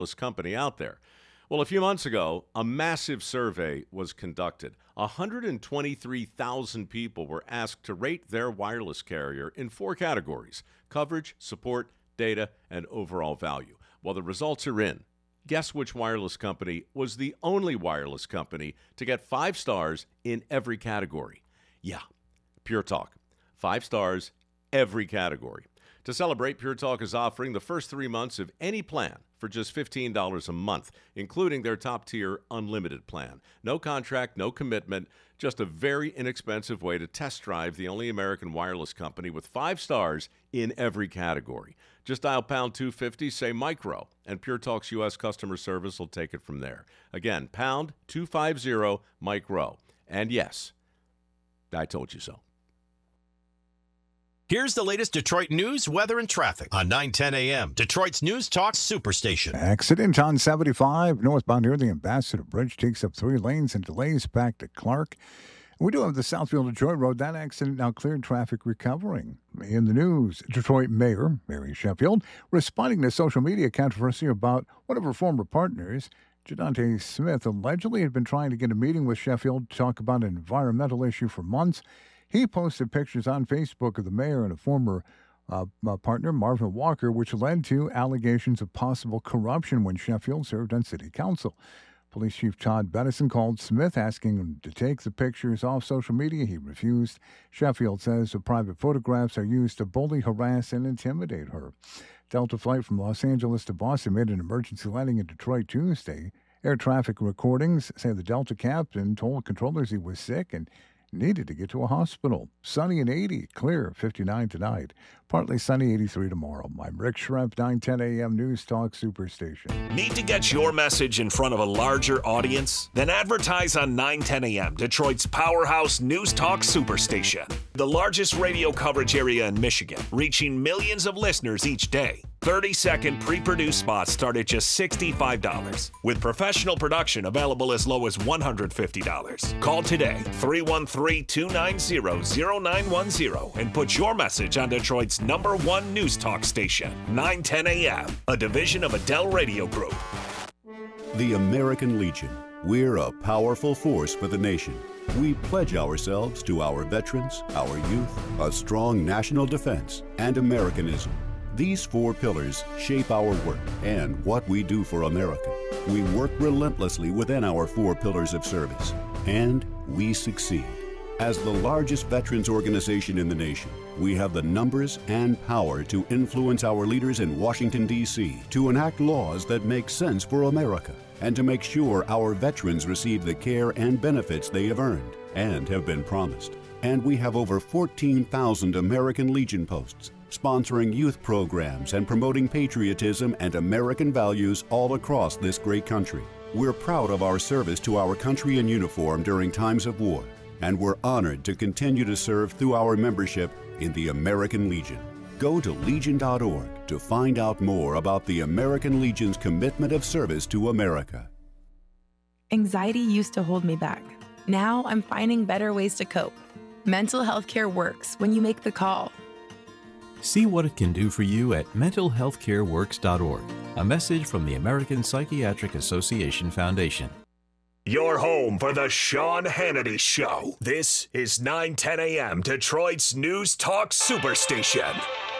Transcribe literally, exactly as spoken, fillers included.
company out there. Well, a few months ago, a massive survey was conducted. one hundred twenty-three thousand people were asked to rate their wireless carrier in four categories: coverage, support, data, and overall value. Well, the results are in. Guess which wireless company was the only wireless company to get five stars in every category? Yeah, Pure Talk. Five stars, every category. To celebrate, Pure Talk is offering the first three months of any plan for just fifteen dollars a month, including their top-tier unlimited plan. No contract, no commitment, just a very inexpensive way to test drive the only American wireless company with five stars in every category. Just dial pound two fifty, say micro, and Pure Talk's U S customer service will take it from there. Again, pound two fifty, micro. And yes, I told you so. Here's the latest Detroit news, weather, and traffic on nine ten a.m. Detroit's News Talk Superstation. Accident on seventy-five northbound near the Ambassador Bridge takes up three lanes and delays back to Clark. We do have the Southfield Detroit Road. That accident now cleared, traffic recovering. In the news, Detroit Mayor Mary Sheffield responding to social media controversy about one of her former partners. Jadante Smith allegedly had been trying to get a meeting with Sheffield to talk about an environmental issue for months. He posted pictures on Facebook of the mayor and a former uh, partner, Marvin Walker, which led to allegations of possible corruption when Sheffield served on city council. Police Chief Todd Bettison called Smith, asking him to take the pictures off social media. He refused. Sheffield says the private photographs are used to bully, harass, and intimidate her. Delta flight from Los Angeles to Boston made an emergency landing in Detroit Tuesday. Air traffic recordings say the Delta captain told controllers he was sick and needed to get to a hospital. Sunny and eighty, clear, fifty-nine tonight. Partly sunny, eighty-three tomorrow. I'm Rick Schrempf, nine ten a.m. News Talk Superstation. Need to get your message in front of a larger audience? Then advertise on nine ten a.m., Detroit's powerhouse News Talk Superstation. The largest radio coverage area in Michigan, reaching millions of listeners each day. thirty-second pre-produced spots start at just sixty-five dollars, with professional production available as low as one hundred fifty dollars. Call today, three one three, two nine zero, zero nine one zero, and put your message on Detroit's number one news talk station, nine ten a.m., a division of Adele Radio Group. The American Legion. We're a powerful force for the nation. We pledge ourselves to our veterans, our youth, a strong national defense, and Americanism. These four pillars shape our work and what we do for America. We work relentlessly within our four pillars of service, and we succeed. As the largest veterans organization in the nation, we have the numbers and power to influence our leaders in Washington, D C to enact laws that make sense for America and to make sure our veterans receive the care and benefits they have earned and have been promised. And we have over fourteen thousand American Legion posts, sponsoring youth programs and promoting patriotism and American values all across this great country. We're proud of our service to our country in uniform during times of war, and we're honored to continue to serve through our membership in the American Legion. Go to legion dot org to find out more about the American Legion's commitment of service to America. Anxiety used to hold me back. Now I'm finding better ways to cope. Mental health care works when you make the call. See what it can do for you at mental health care works dot org. A message from the American Psychiatric Association Foundation. Your home for the Sean Hannity Show. This is nine ten a.m. Detroit's News Talk Superstation.